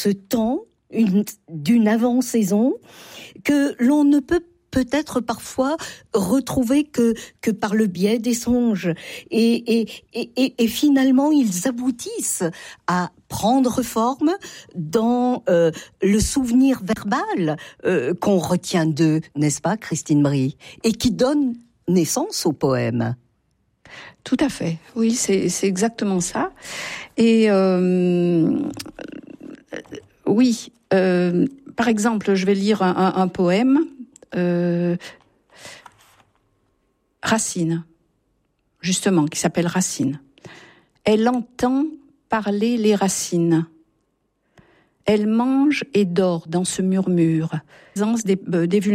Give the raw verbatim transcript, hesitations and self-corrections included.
ce temps une, d'une avant-saison que l'on ne peut peut-être parfois retrouver que que par le biais des songes et et et et finalement ils aboutissent à prendre forme dans euh, le souvenir verbal euh, qu'on retient d'eux, n'est-ce pas, Christine Brie, et qui donne naissance au poème. Tout à fait, oui, c'est c'est exactement ça. Et euh, oui, euh, par exemple, je vais lire un, un, un poème. Euh, Racine, justement, qui s'appelle Racine. Elle entend parler les racines. Elle mange et dort dans ce murmure. Des, des